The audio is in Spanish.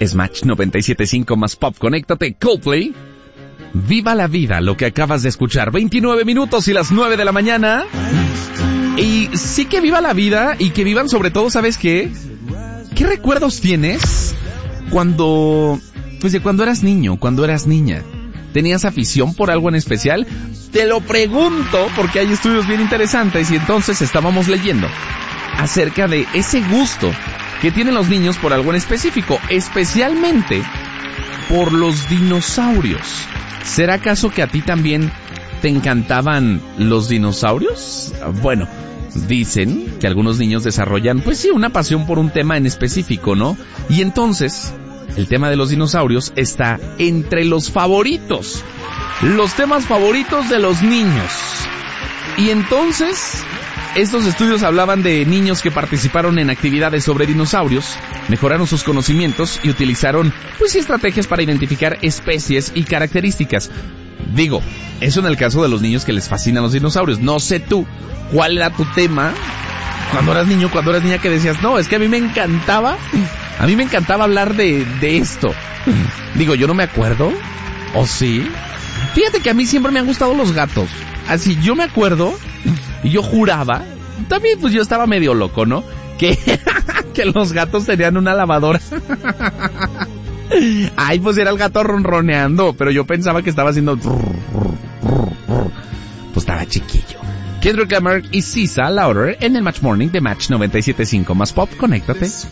Es Match 97.5 más Pop. Conéctate, Coldplay. Viva la vida, lo que acabas de escuchar. 29 minutos y las 9 de la mañana. Y sí que viva la vida y que vivan sobre todo, ¿sabes qué? ¿Qué recuerdos tienes cuando eras niño, cuando eras niña? ¿Tenías afición por algo en especial? Te lo pregunto porque hay estudios bien interesantes y entonces estábamos leyendo acerca de ese gusto que tienen los niños por algo en específico, especialmente por los dinosaurios. ¿Será acaso que a ti también te encantaban los dinosaurios? Bueno, dicen que algunos niños desarrollan, pues sí, una pasión por un tema en específico, ¿no? Y entonces, el tema de los dinosaurios está entre los favoritos, los temas favoritos de los niños. Y entonces, estos estudios hablaban de niños que participaron en actividades sobre dinosaurios, mejoraron sus conocimientos y utilizaron, pues, estrategias para identificar especies y características. Digo, eso en el caso de los niños que les fascinan los dinosaurios. No sé tú, ¿cuál era tu tema cuando eras niño, cuando eras niña, que decías, no, es que a mí me encantaba hablar de esto? Digo, yo no me acuerdo, ¿o sí? Fíjate que a mí siempre me han gustado los gatos. Así, yo me acuerdo, y yo juraba, también pues yo estaba medio loco, ¿no? Que los gatos tenían una lavadora. Ay, pues era el gato ronroneando, pero yo pensaba que estaba haciendo... Pues estaba chiquillo. Kendrick Lamar y Sisa Lauder en el Match Morning de Match 97.5 más Pop. Conéctate.